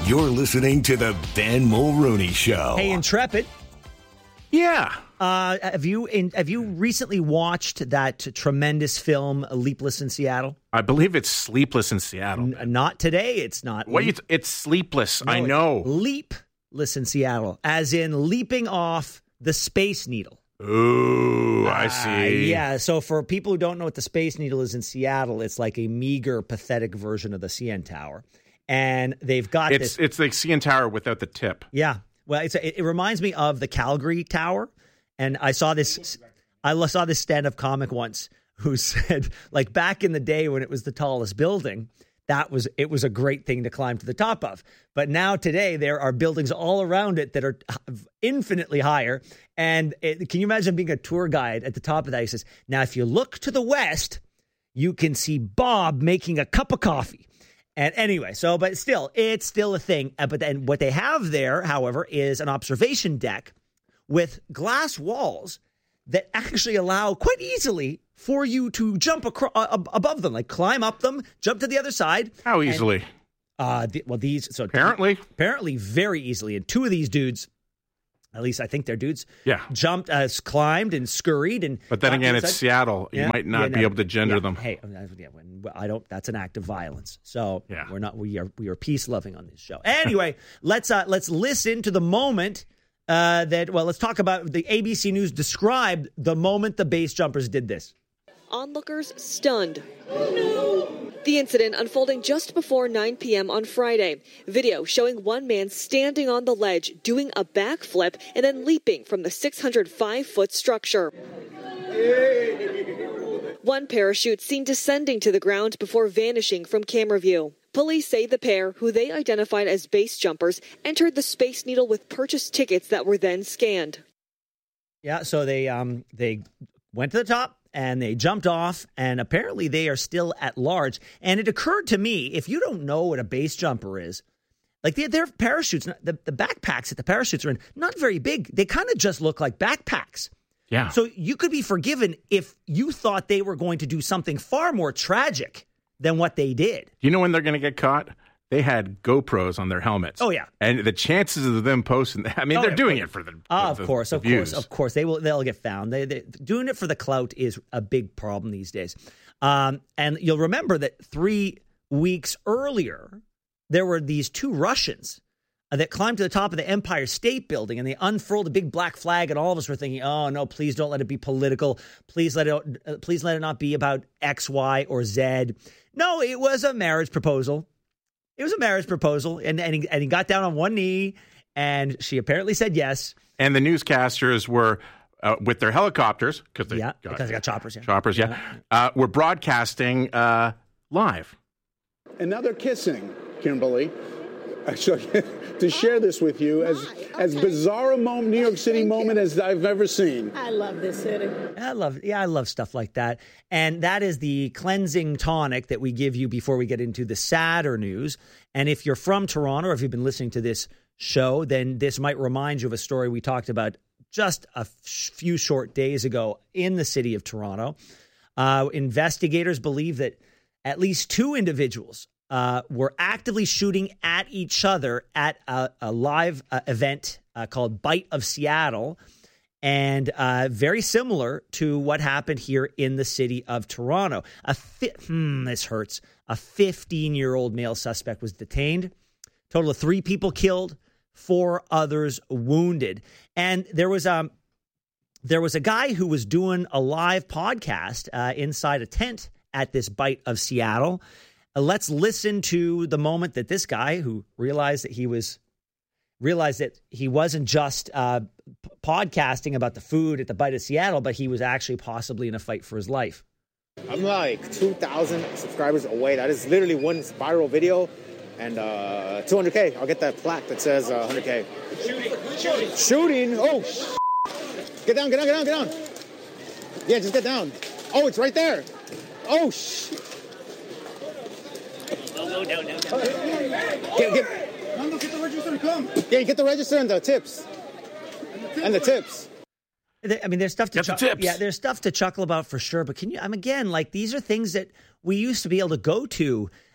You're listening to the Ben Mulrooney Show. Hey, Intrepid. Yeah. Have you recently watched that tremendous film, Leapless in Seattle? I believe it's Sleepless in Seattle. Not today. It's not. It's Sleepless. No, I know. Leapless in Seattle, as in leaping off the Space Needle. Ooh, I see. Yeah, so for people who don't know what the Space Needle is in Seattle, it's like a meager, pathetic version of the CN Tower. And they've got this. It's like CN Tower without the tip. Yeah. Well, it reminds me of the Calgary Tower. And I saw this stand-up comic once who said, like, back in the day when it was the tallest building, it was a great thing to climb to the top of. But now today there are buildings all around it that are infinitely higher. And can you imagine being a tour guide at the top of that? He says, now if you look to the west, you can see Bob making a cup of coffee. And anyway, but it's still a thing. But then what they have there, however, is an observation deck with glass walls that actually allow quite easily for you to jump above them, like climb up them, jump to the other side. How easily? Apparently very easily. And two of these dudes, at least I think they're dudes, jumped, climbed and scurried. But then again, it's Seattle. You might not be able to gender them. Hey, I don't. That's an act of violence. So we're not. We are peace loving on this show. Anyway, let's listen to the moment. Let's talk about the ABC News described the moment the base jumpers did this. Onlookers stunned. The incident unfolding just before 9 p.m. on Friday. Video showing one man standing on the ledge, doing a backflip, and then leaping from the 605-foot structure. One parachute seen descending to the ground before vanishing from camera view. Police say the pair, who they identified as base jumpers, entered the Space Needle with purchased tickets that were then scanned. Yeah, so they went to the top and they jumped off, and apparently they are still at large. And it occurred to me, if you don't know what a base jumper is, like their parachutes, the backpacks that the parachutes are in, not very big. They kind of just look like backpacks. Yeah. So you could be forgiven if you thought they were going to do something far more tragic than what they did. You know when they're going to get caught? They had GoPros on their helmets. Oh, yeah. And the chances of them posting, they're doing it for the views. Of course. They'll get found. They doing it for the clout is a big problem these days. And you'll remember that 3 weeks earlier, there were these two Russians that climbed to the top of the Empire State Building, and they unfurled a big black flag, and all of us were thinking, oh, no, please don't let it be political. Please let it not be about X, Y, or Z. No, it was a marriage proposal. It was a marriage proposal, and he got down on one knee, and she apparently said yes. And the newscasters were with their helicopters because they got choppers. Yeah. Choppers, were broadcasting live. Another kissing, Kimberly. So, to share this with you as bizarre a moment, New York City moment as I've ever seen. I love this city. I love stuff like that. And that is the cleansing tonic that we give you before we get into the sadder news. And if you're from Toronto, or if you've been listening to this show, then this might remind you of a story we talked about just a few short days ago in the city of Toronto. Investigators believe that at least two individuals were actively shooting at each other at a live event called Bite of Seattle, and very similar to what happened here in the city of Toronto. This hurts. A 15-year-old male suspect was detained. Total of 3 people killed, 4 others wounded. And there was a guy who was doing a live podcast inside a tent at this Bite of Seattle. Let's listen to the moment that this guy, who realized that he wasn't just podcasting about the food at the Bite of Seattle, but he was actually possibly in a fight for his life. I'm like 2,000 subscribers away. That is literally one viral video, and 200K. I'll get that plaque that says 100K. Shooting. Oh, get down. Yeah, just get down. Oh, it's right there. Oh, No. Get the register and come. Yeah, get the register and the tips. And the tips. I mean, there's stuff to there's stuff to chuckle about for sure. But can you? Again, like, these are things that we used to be able to go to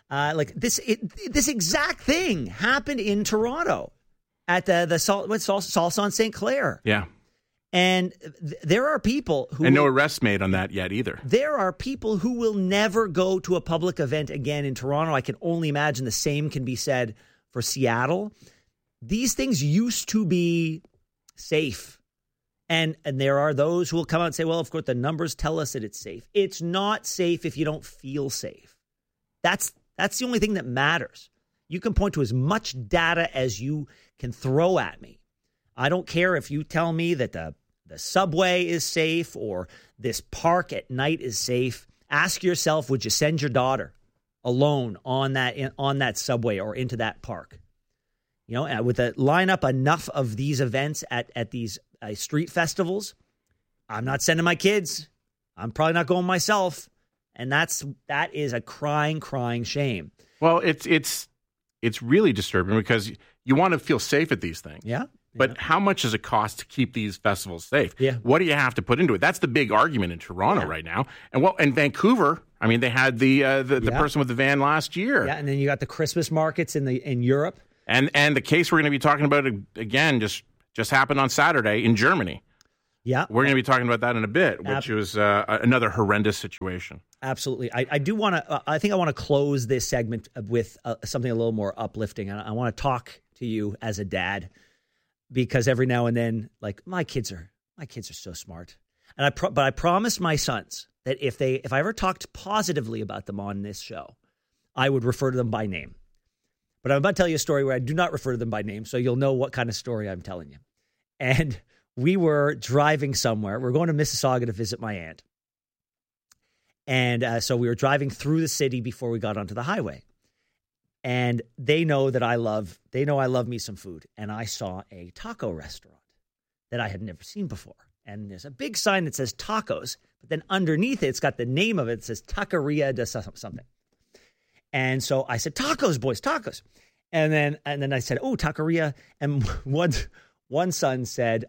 Like this exact thing happened in Toronto at the Salsa on St. Clair. Yeah. And there are people who... And no arrests made on that yet either. There are people who will never go to a public event again in Toronto. I can only imagine the same can be said for Seattle. These things used to be safe. And there are those who will come out and say, well, of course, the numbers tell us that it's safe. It's not safe if you don't feel safe. That's the only thing that matters. You can point to as much data as you can throw at me. I don't care if you tell me that the subway is safe or this park at night is safe. Ask yourself, would you send your daughter alone on that subway or into that park? You know, with a lineup enough of these events at these street festivals, I'm not sending my kids. I'm probably not going myself. And that is a crying shame. Well, it's really disturbing because you want to feel safe at these things. Yeah. But how much does it cost to keep these festivals safe? Yeah. What do you have to put into it? That's the big argument in Toronto right now. And Vancouver, I mean, they had the person with the van last year. Yeah, and then you got the Christmas markets in Europe. And the case we're going to be talking about again just happened on Saturday in Germany. Yeah. We're going to be talking about that in a bit, which was another horrendous situation. Absolutely. I do want to, I think I want to close this segment with something a little more uplifting. I want to talk to you as a dad, because every now and then, like, my kids are so smart. And but I promised my sons that if I ever talked positively about them on this show, I would refer to them by name. But I'm about to tell you a story where I do not refer to them by name, so you'll know what kind of story I'm telling you. And we were driving somewhere. We're going to Mississauga to visit my aunt. And so we were driving through the city before we got onto the highway. And they know I love me some food. And I saw a taco restaurant that I had never seen before. And there's a big sign that says tacos, but then underneath it, it's got the name of it. It says Taqueria de something. And so I said, tacos, boys, tacos. And then I said, oh, taqueria. And one son said,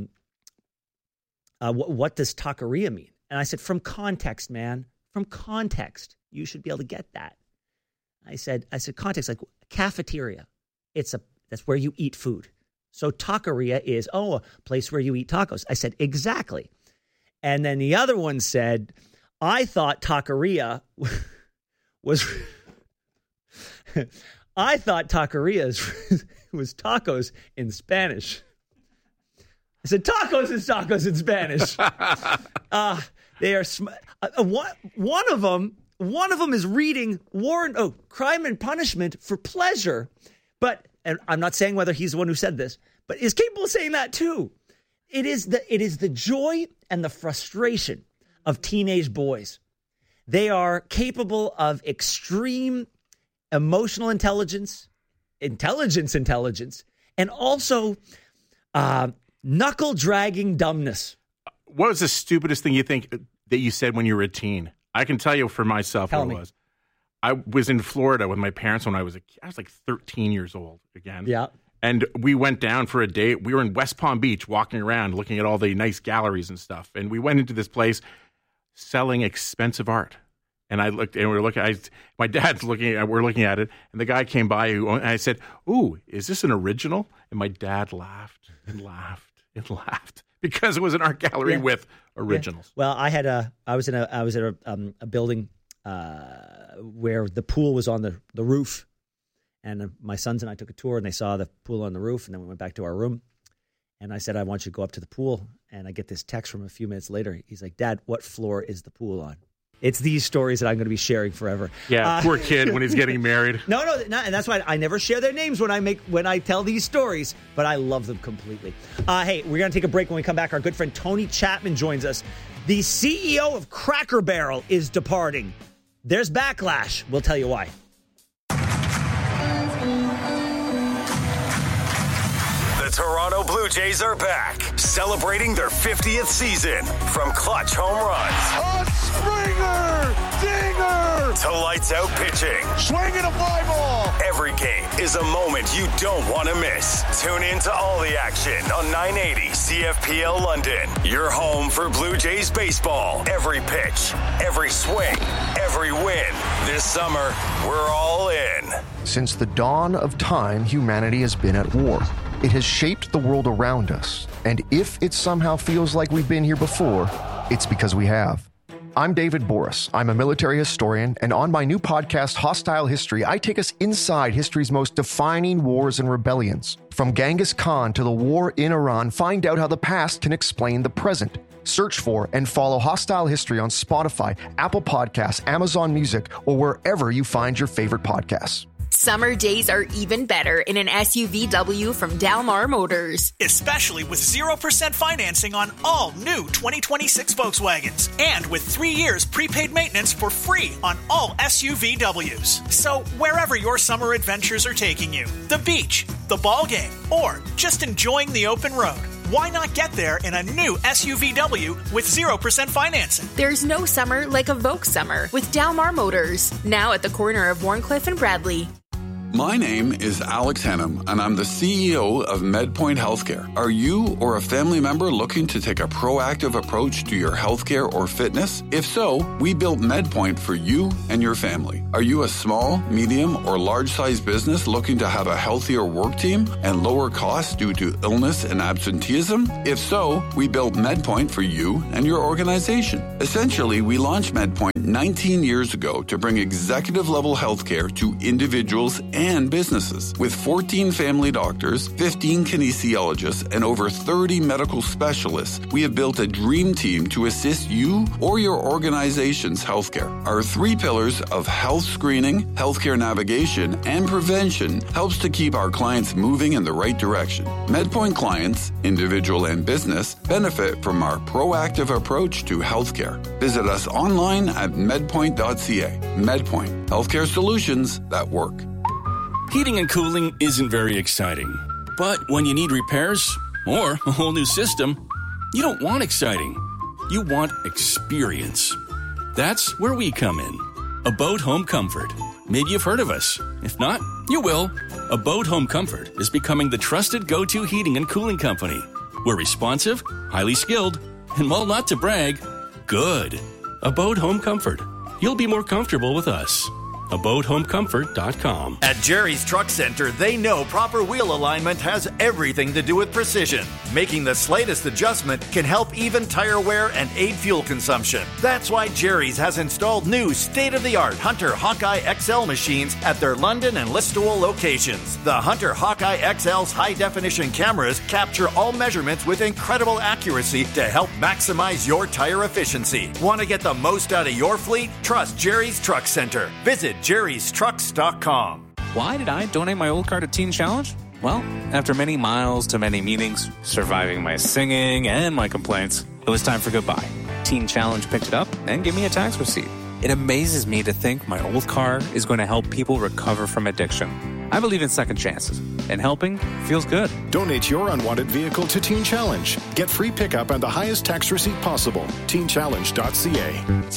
what does taqueria mean? And I said, from context, man, from context, you should be able to get that. I said context, like cafeteria. That's where you eat food. So taqueria is, a place where you eat tacos. I said, exactly. And then the other one said, I thought taqueria was was tacos in Spanish. I said, tacos is tacos in Spanish. They are one of them is reading Crime and Punishment for pleasure. But, and I'm not saying whether he's the one who said this, but is capable of saying that too. It is the joy and the frustration of teenage boys. They are capable of extreme emotional intelligence, and also knuckle-dragging dumbness. What was the stupidest thing you think that you said when you were a teen? I can tell you for myself what it was. I was in Florida with my parents when I was like 13 years old again. Yeah. And we went down for a date. We were in West Palm Beach walking around looking at all the nice galleries and stuff. And we went into this place selling expensive art. And I looked, and my dad's looking at, we're looking at it, and the guy came by, and I said, "Ooh, is this an original?" And my dad laughed and laughed and laughed because it was an art gallery with originals. Yeah. Well, I was at a building where the pool was on the roof, and my sons and I took a tour, and they saw the pool on the roof, and then we went back to our room, and I said, "I want you to go up to the pool," and I get this text from a few minutes later. He's like, "Dad, what floor is the pool on?" It's these stories that I'm going to be sharing forever. Yeah, poor kid when he's getting married. No, and that's why I never share their names when I tell these stories, but I love them completely. Hey, we're going to take a break. When we come back, our good friend Tony Chapman joins us. The CEO of Cracker Barrel is departing. There's backlash. We'll tell you why. Toronto Blue Jays are back, celebrating their 50th season. From clutch home runs, a Springer dinger, to lights out pitching, swinging a fly ball. Every game is a moment you don't want to miss. Tune in to all the action on 980 CFPL London. Your home for Blue Jays baseball. Every pitch, every swing, every win. This summer, we're all in. Since the dawn of time, humanity has been at war. It has shaped the world around us. And if it somehow feels like we've been here before, it's because we have. I'm David Boris. I'm a military historian, and on my new podcast, Hostile History, I take us inside history's most defining wars and rebellions. From Genghis Khan to the war in Iran, find out how the past can explain the present. Search for and follow Hostile History on Spotify, Apple Podcasts, Amazon Music, or wherever you find your favorite podcasts. Summer days are even better in an SUVW from Dalmar Motors. Especially with 0% financing on all new 2026 Volkswagens. And with 3 years prepaid maintenance for free on all SUVWs. So wherever your summer adventures are taking you, the beach, the ball game, or just enjoying the open road, why not get there in a new SUVW with 0% financing? There's no summer like a Volks summer with Dalmar Motors. Now at the corner of Warncliffe and Bradley. My name is Alex Hannum, and I'm the CEO of MedPoint Healthcare. Are you or a family member looking to take a proactive approach to your healthcare or fitness? If so, we built MedPoint for you and your family. Are you a small, medium, or large-sized business looking to have a healthier work team and lower costs due to illness and absenteeism? If so, we built MedPoint for you and your organization. Essentially, we launched MedPoint 19 years ago to bring executive-level healthcare to individuals and businesses. With 14 family doctors, 15 kinesiologists, and over 30 medical specialists, we have built a dream team to assist you or your organization's healthcare. Our 3 pillars of health screening, healthcare navigation, and prevention helps to keep our clients moving in the right direction. MedPoint clients, individual and business, benefit from our proactive approach to healthcare. Visit us online at medpoint.ca. MedPoint, healthcare solutions that work. Heating and cooling isn't very exciting. But when you need repairs or a whole new system, you don't want exciting. You want experience. That's where we come in. Abode Home Comfort. Maybe you've heard of us. If not, you will. Abode Home Comfort is becoming the trusted go-to heating and cooling company. We're responsive, highly skilled, and while not to brag, good. Abode Home Comfort. You'll be more comfortable with us. AbodeHomeComfort.com. At Jerry's Truck Center, they know proper wheel alignment has everything to do with precision. Making the slightest adjustment can help even tire wear and aid fuel consumption. That's why Jerry's has installed new state-of-the-art Hunter Hawkeye XL machines at their London and Listowel locations. The Hunter Hawkeye XL's high-definition cameras capture all measurements with incredible accuracy to help maximize your tire efficiency. Want to get the most out of your fleet? Trust Jerry's Truck Center. Visit jerrystrucks.com. Why did I donate my old car to Teen Challenge? Well, after many miles to many meetings, surviving my singing and my complaints, it was time for goodbye. Teen Challenge picked it up and gave me a tax receipt. It amazes me to think my old car is going to help people recover from addiction. I believe in second chances, and helping feels good. Donate your unwanted vehicle to Teen Challenge. Get free pickup and the highest tax receipt possible. TeenChallenge.ca.